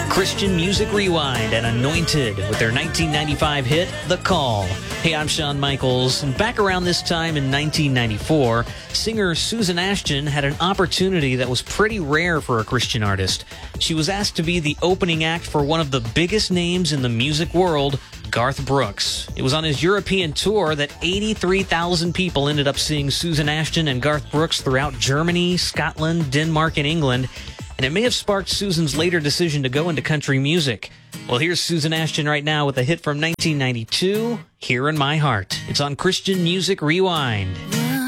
Christian Music Rewind and Anointed with their 1995 hit, The Call. Hey, I'm Shawn Michaels, and back around this time in 1994, singer Susan Ashton had an opportunity that was pretty rare for a Christian artist. She was asked to be the opening act for one of the biggest names in the music world, Garth Brooks. It was on his European tour that 83,000 people ended up seeing Susan Ashton and Garth Brooks throughout Germany, Scotland, Denmark, and England. And it may have sparked Susan's later decision to go into country music. Well, here's Susan Ashton right now with a hit from 1992, Here in My Heart. It's on Christian Music Rewind.